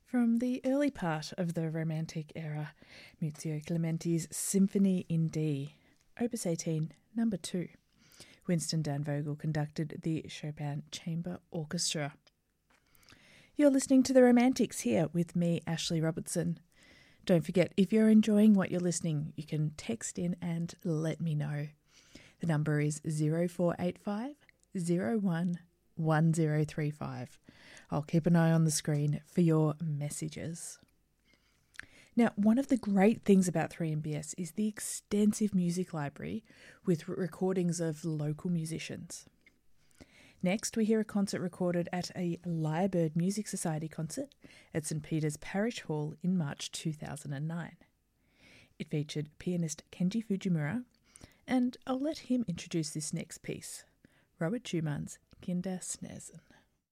From the early part of the Romantic era, Muzio Clementi's Symphony in D, Opus 18, Number 2. Winston Dan Vogel conducted the Chopin Chamber Orchestra. You're listening to The Romantics here with me, Ashley Robertson. Don't forget, if you're enjoying what you're listening, you can text in and let me know. The number is 0485 01 1035. I'll keep an eye on the screen for your messages. Now, one of the great things about 3MBS is the extensive music library with recordings of local musicians. Next, we hear a concert recorded at a Lyrebird Music Society concert at St Peter's Parish Hall in March 2009. It featured pianist Kenji Fujimura, and I'll let him introduce this next piece, Robert Schumann's Kindersnäsen.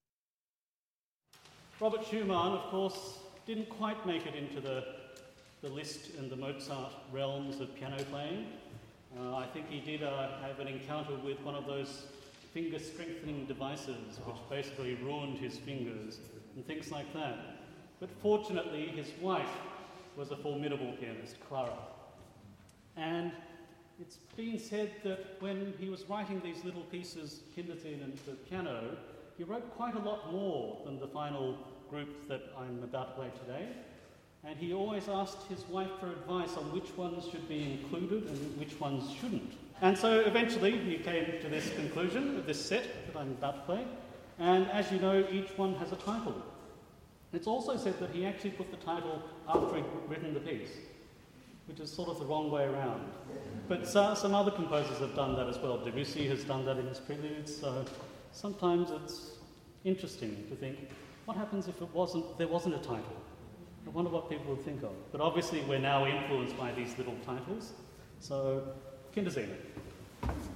Robert Schumann, of course, didn't quite make it into the Liszt and the Mozart realms of piano playing. I think he did have an encounter with one of those finger-strengthening devices which basically ruined his fingers and things like that. But fortunately, his wife was a formidable pianist, Clara. And it's been said that when he was writing these little pieces, Kinderscene and the piano, he wrote quite a lot more than the final group that I'm about to play today. And he always asked his wife for advice on which ones should be included and which ones shouldn't. And so eventually he came to this conclusion of this set that I'm about to play. And as you know, each one has a title. It's also said that he actually put the title after he'd written the piece, which is sort of the wrong way around. But some other composers have done that as well. Debussy has done that in his preludes. So sometimes it's interesting to think, what happens if there wasn't a title? I wonder what people would think of. But obviously we're now influenced by these little titles. So, Kinderscene.